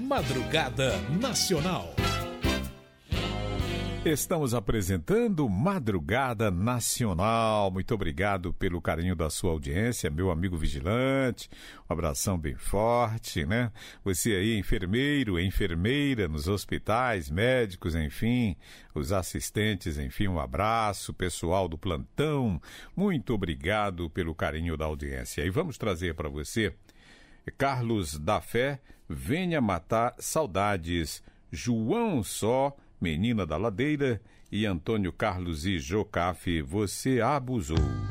Madrugada Nacional. Estamos apresentando Madrugada Nacional. Muito obrigado pelo carinho da sua audiência, meu amigo vigilante. Um abração bem forte, né? Você aí, enfermeiro, enfermeira nos hospitais, médicos, enfim, os assistentes, enfim, um abraço. Pessoal do plantão, muito obrigado pelo carinho da audiência. E vamos trazer para você Carlos da Fé, Venha Matar Saudades, João Só, Menina da Ladeira, e Antônio Carlos e Jocafe, Você Abusou.